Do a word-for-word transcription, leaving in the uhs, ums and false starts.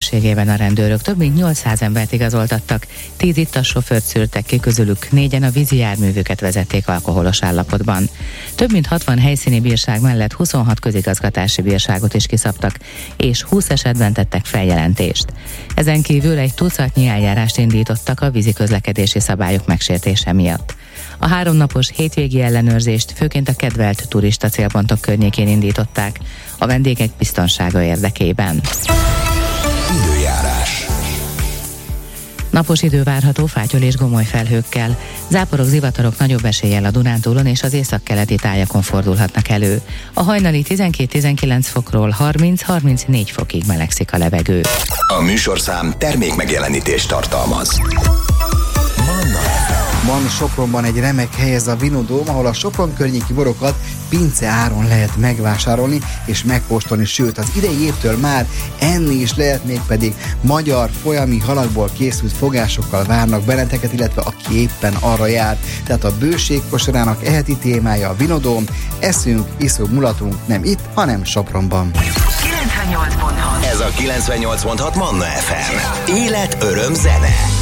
többségében a rendőrök több mint nyolcszáz embert igazoltattak, tíz ittas sofőrt szűrtek ki, közülük négyen a vízi járművüket vezették alkoholos állapotban. Több mint hatvan helyszíni bírság mellett huszonhat közigazgatási bírságot is kiszabtak, és húsz esetben tettek feljelentést. Ezen kívül egy tucatnyi eljárást indítottak a vízi közlekedési szabályok megsértése miatt. A háromnapos hétvégi ellenőrzést főként a kedvelt turista célpontok környékén indították, a vendégek biztonsága érdekében. Időjárás. Napos idő várható fátyol és gomoly felhőkkel. Záporok, zivatarok nagyobb eséllyel a Dunántúlon és az északkeleti tájakon fordulhatnak elő. A hajnali tizenkét-tizenkilenc fokról harminc-harmincnégy fokig melegszik a levegő. A műsorszám termék megjelenítést tartalmaz. Van Sopronban egy remek hely, ez a Vinodóm, ahol a Sopron környéki borokat pince áron lehet megvásárolni és megkóstolni, sőt az idei évtől már enni is lehet, mégpedig magyar folyami halakból készült fogásokkal várnak benneteket, illetve aki éppen arra jár. Tehát a bőség kosarának eheti témája a Vinodóm, eszünk, iszunk, mulatunk nem itt, hanem Sopronban. kilencvennyolc pont hat Ez a kilencvennyolc pont hat Manna ef em. Élet, öröm, zene.